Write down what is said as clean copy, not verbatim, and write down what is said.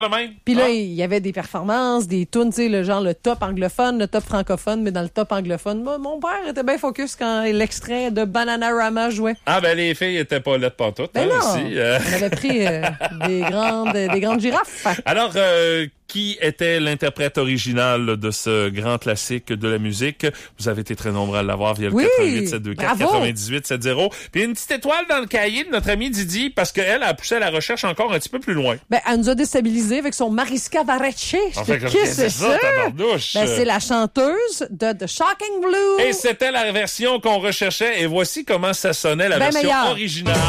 Puis là, il y avait des performances, des tunes, tu sais, le top anglophone, le top francophone, mais dans le top anglophone. Moi, mon père était bien focus quand l'extrait de Bananarama jouait. Ah, ben les filles étaient pas là pantoute. Ben non, aussi. on avait pris des grandes girafes. Alors, qui était l'interprète original de ce grand classique de la musique? Vous avez été très nombreux à l'avoir via le 88 724 98 70. Puis une petite étoile dans le cahier de notre amie Didi, parce qu'elle a poussé la recherche encore un petit peu plus loin. Ben, elle nous a déstabilisés avec son Mariska Varece. C'est ça, tabarnouche. Ben, c'est la chanteuse de The Shocking Blue. Et c'était la version qu'on recherchait. Et voici comment ça sonnait, la version originale.